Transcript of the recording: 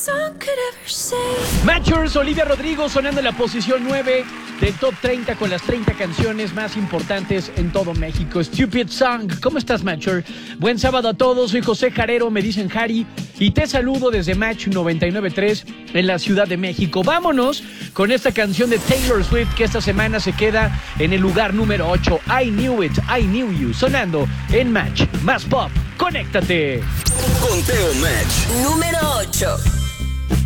Matchers, Olivia Rodrigo sonando en la posición 9 del Top 30 con las 30 canciones más importantes en todo México. Stupid Song. ¿Cómo estás, Matcher? Buen sábado a todos. Soy José Jarero, me dicen Harry, y te saludo desde Match 99.3 en la Ciudad de México. Vámonos con esta canción de Taylor Swift que esta semana se queda en el lugar número 8. I Knew It, I Knew You, sonando en Match. Más pop, conéctate. Conteo Match número 8.